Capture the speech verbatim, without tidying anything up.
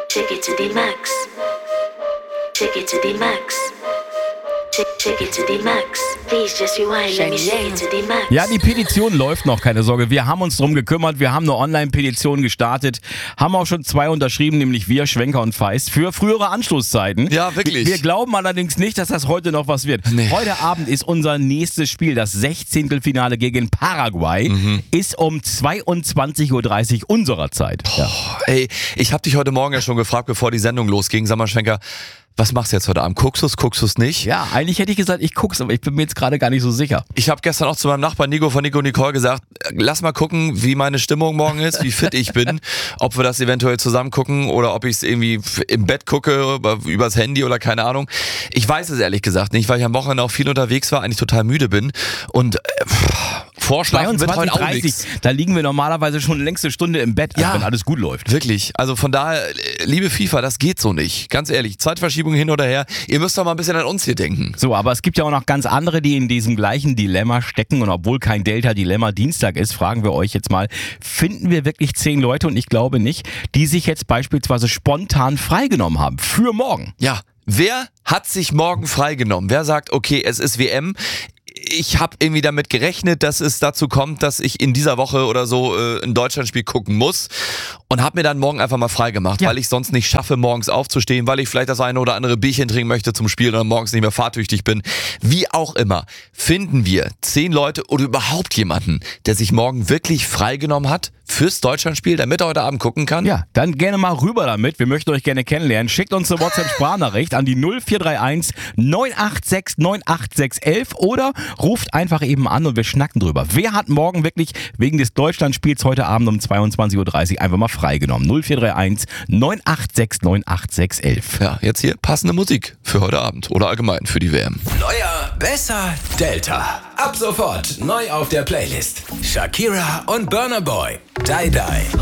Take it to the max. Take it to the max. Take it to the max. Please just rewind, let me take it to the max. Ja, die Petition läuft noch, keine Sorge. Wir haben uns drum gekümmert. Wir haben eine Online-Petition gestartet. Haben auch schon zwei unterschrieben, nämlich wir, Schwenker und Feist, für frühere Anschlusszeiten. Ja, wirklich. Wir, wir glauben allerdings nicht, dass das heute noch was wird. Nee. Heute Abend ist unser nächstes Spiel, das Sechzehntelfinale gegen Paraguay, Mhm. ist um zweiundzwanzig Uhr dreißig unserer Zeit. Ja. Ey, ich habe dich heute Morgen ja schon gefragt, bevor die Sendung losging. Sag mal, Schwenker, was machst du jetzt heute Abend? Guckst du's, guckst du's nicht? ja, eigentlich hätte ich gesagt, ich guck's, aber ich bin mir jetzt gerade gar nicht so sicher. Ich habe gestern auch zu meinem Nachbarn Nico von Nico Nicole gesagt, lass mal gucken, wie meine Stimmung morgen ist, wie fit ich bin, ob wir das eventuell zusammen gucken oder ob ich es irgendwie im Bett gucke, übers Handy oder keine Ahnung. Ich weiß es ehrlich gesagt nicht, weil ich am Wochenende auch viel unterwegs war, eigentlich total müde bin und äh, Vorschlafen wird heute auch nichts. Da liegen wir normalerweise schon längste Stunde im Bett, Ja. wenn alles gut läuft. Wirklich, also von daher, liebe FIFA, das geht so nicht. Ganz ehrlich, Zeitverschiebung hin oder her. Ihr müsst doch mal ein bisschen an uns hier denken. So, aber es gibt ja auch noch ganz andere, die in diesem gleichen Dilemma stecken. Und obwohl kein Delta-Dilemma Dienstag ist, fragen wir euch jetzt mal, finden wir wirklich zehn Leute, und ich glaube nicht, die sich jetzt beispielsweise spontan freigenommen haben für morgen? Ja, wer hat sich morgen freigenommen? Wer sagt, okay, es ist W M? Ich habe irgendwie damit gerechnet, dass es dazu kommt, dass ich in dieser Woche oder so äh, ein Deutschlandspiel gucken muss und habe mir dann morgen einfach mal freigemacht, Ja. weil ich sonst nicht schaffe, morgens aufzustehen, weil ich vielleicht das eine oder andere Bierchen trinken möchte zum Spiel oder morgens nicht mehr fahrtüchtig bin. Wie auch immer, finden wir zehn Leute oder überhaupt jemanden, der sich morgen wirklich freigenommen hat fürs Deutschlandspiel, damit er heute Abend gucken kann? Ja, dann gerne mal rüber damit. Wir möchten euch gerne kennenlernen. Schickt uns eine WhatsApp-Sprachnachricht an die null vier drei eins neun acht sechs neun acht sechs eins oder ruft einfach eben an und wir schnacken drüber. Wer hat morgen wirklich wegen des Deutschlandspiels heute Abend um zweiundzwanzig Uhr dreißig einfach mal freigenommen? null vier drei eins neun acht sechs neun acht sechs eins. Ja, jetzt hier passende Musik für heute Abend oder allgemein für die W M. Neuer, besser, Delta. Ab sofort neu auf der Playlist. Shakira und Burna Boy. Die Die.